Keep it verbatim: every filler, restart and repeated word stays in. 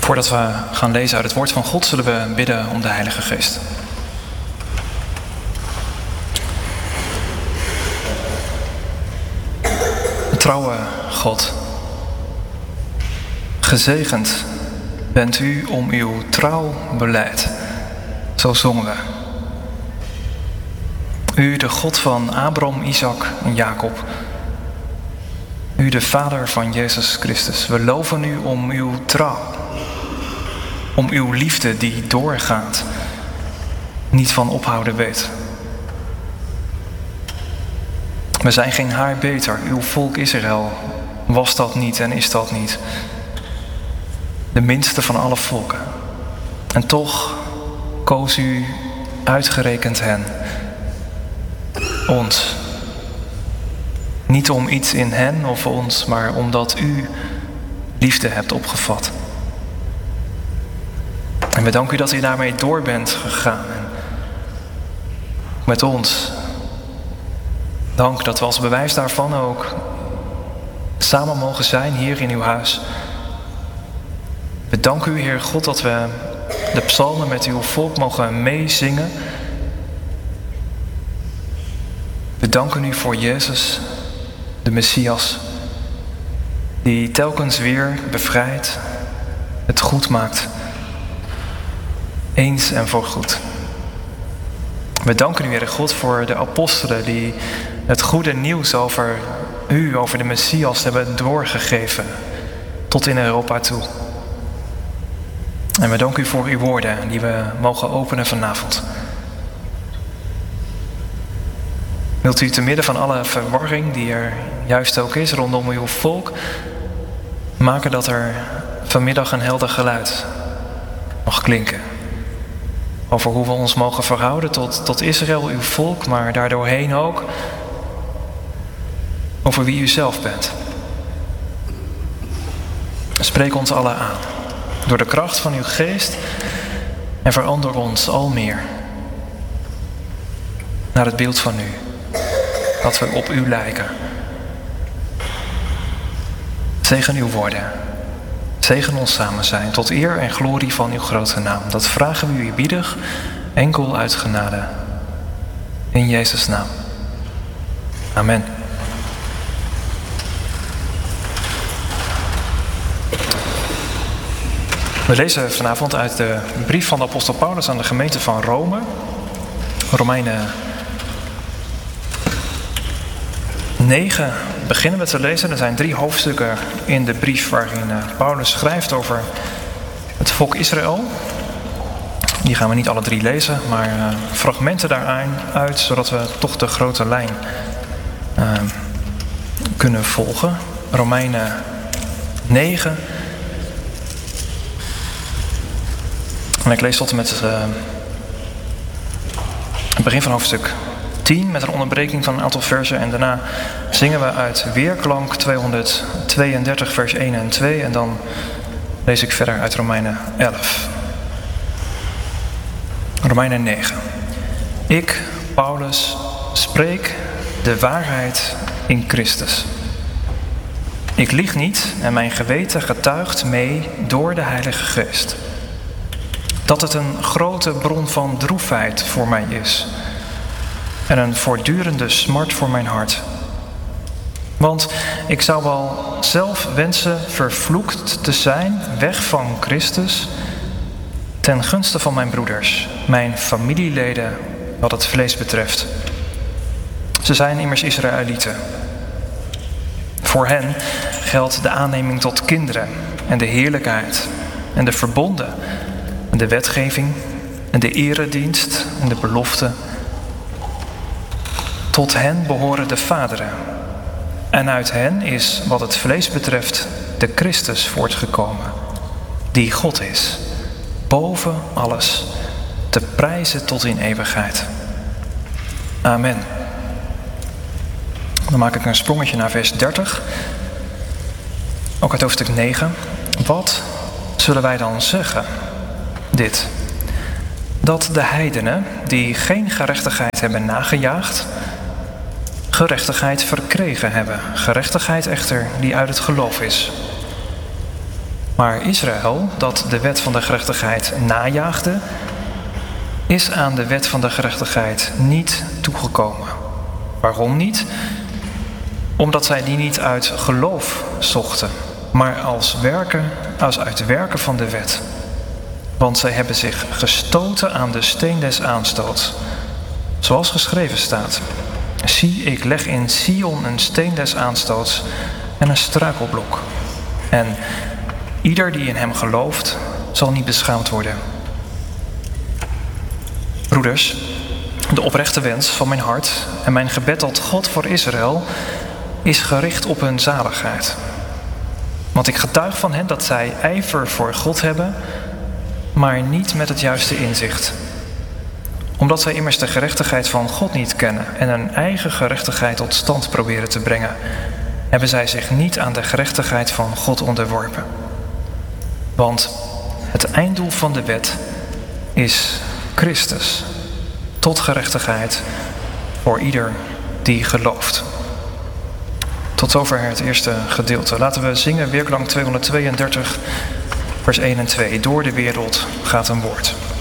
Voordat we gaan lezen uit het woord van God, zullen we bidden om de Heilige Geest. Trouwe God, gezegend bent u om uw trouw beleid. Zo zongen we. U, de God van Abraham, Isaac en Jacob. U, de Vader van Jezus Christus. We loven u om uw trouw. Om uw liefde die doorgaat. Niet van ophouden weet. We zijn geen haar beter. Uw volk Israël was dat niet en is dat niet. De minste van alle volken. En toch koos u uitgerekend hen. Ons. Niet om iets in hen of ons, maar omdat u liefde hebt opgevat. En we danken u dat u daarmee door bent gegaan. En met ons. Dank dat we als bewijs daarvan ook samen mogen zijn hier in uw huis. We danken u, Heer God, dat we de psalmen met uw volk mogen meezingen. We danken u voor Jezus, de Messias, die telkens weer bevrijdt, het goed maakt, eens en voorgoed. We danken u, Heer God, voor de apostelen die het goede nieuws over u, over de Messias hebben doorgegeven tot in Europa toe. En we danken u voor uw woorden die we mogen openen vanavond. Wilt u te midden van alle verwarring die er juist ook is rondom uw volk, maken dat er vanmiddag een helder geluid mag klinken. Over hoe we ons mogen verhouden tot, tot Israël, uw volk, maar daardoorheen ook over wie u zelf bent. Spreek ons allen aan, door de kracht van uw geest en verander ons al meer naar het beeld van u, dat we op u lijken. Zegen uw woorden. Zegen ons samen zijn, tot eer en glorie van uw grote naam. Dat vragen we u eerbiedig, enkel uit genade. In Jezus' naam. Amen. We lezen vanavond uit de brief van de apostel Paulus aan de gemeente van Rome. Romeinen negen beginnen we te lezen. Er zijn drie hoofdstukken in de brief waarin Paulus schrijft over het volk Israël. Die gaan we niet alle drie lezen, maar uh, fragmenten daaruit, zodat we toch de grote lijn uh, kunnen volgen. Romeinen negen. En ik lees tot en met uh, het begin van hoofdstuk tien met een onderbreking van een aantal versen. En daarna zingen we uit Weerklank tweehonderdtweeëndertig vers één en twee. En dan lees ik verder uit Romeinen elf. Romeinen negen. Ik, Paulus, spreek de waarheid in Christus. Ik lieg niet en mijn geweten getuigt mee door de Heilige Geest. Dat het een grote bron van droefheid voor mij is. En een voortdurende smart voor mijn hart. Want ik zou wel zelf wensen vervloekt te zijn, weg van Christus, ten gunste van mijn broeders, mijn familieleden, wat het vlees betreft. Ze zijn immers Israëlieten. Voor hen geldt de aanneming tot kinderen en de heerlijkheid en de verbonden en de wetgeving en de eredienst en de belofte. Tot hen behoren de vaderen. En uit hen is, wat het vlees betreft, de Christus voortgekomen, die God is, boven alles, te prijzen tot in eeuwigheid. Amen. Dan maak ik een sprongetje naar vers dertig. Ook uit hoofdstuk negen. Wat zullen wij dan zeggen? Dit. Dat de heidenen, die geen gerechtigheid hebben nagejaagd, gerechtigheid verkregen hebben. Gerechtigheid echter die uit het geloof is. Maar Israël, dat de wet van de gerechtigheid najaagde, is aan de wet van de gerechtigheid niet toegekomen. Waarom niet? Omdat zij die niet uit geloof zochten, maar als werken, als uit werken van de wet. Want zij hebben zich gestoten aan de steen des aanstoots. Zoals geschreven staat: zie, ik leg in Sion een steen des aanstoots en een struikelblok. En ieder die in hem gelooft, zal niet beschaamd worden. Broeders, de oprechte wens van mijn hart en mijn gebed tot God voor Israël is gericht op hun zaligheid. Want ik getuig van hen dat zij ijver voor God hebben, maar niet met het juiste inzicht. Omdat zij immers de gerechtigheid van God niet kennen en hun eigen gerechtigheid tot stand proberen te brengen, hebben zij zich niet aan de gerechtigheid van God onderworpen. Want het einddoel van de wet is Christus, tot gerechtigheid voor ieder die gelooft. Tot zover het eerste gedeelte. Laten we zingen weerklank tweehonderdtweeëndertig, vers één en twee. Door de wereld gaat een woord.